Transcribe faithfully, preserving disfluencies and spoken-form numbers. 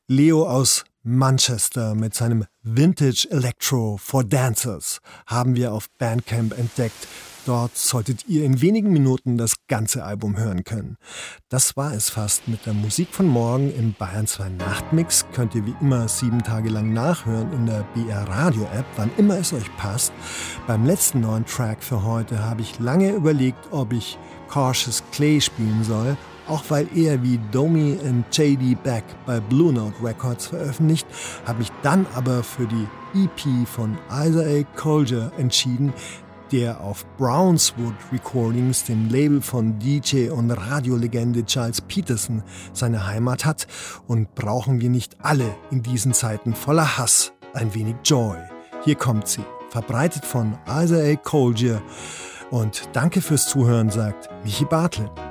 Leo aus Manchester mit seinem Vintage Electro for Dancers haben wir auf Bandcamp entdeckt. Dort solltet ihr in wenigen Minuten das ganze Album hören können. Das war es fast mit der Musik von morgen. Im Bayern zwei Nachtmix könnt ihr wie immer sieben Tage lang nachhören in der B R Radio App, wann immer es euch passt. Beim letzten neuen Track für heute habe ich lange überlegt, ob ich Cautious Clay spielen soll, auch weil er wie Domi und J D Beck bei Blue Note Records veröffentlicht, habe mich dann aber für die E P von Isaac Collier entschieden, der auf Brownswood Recordings, dem Label von D J und Radiolegende Charles Peterson, seine Heimat hat. Und brauchen wir nicht alle in diesen Zeiten voller Hass ein wenig Joy? Hier kommt sie, verbreitet von Isaac Collier. Und danke fürs Zuhören, sagt Michi Bartlett.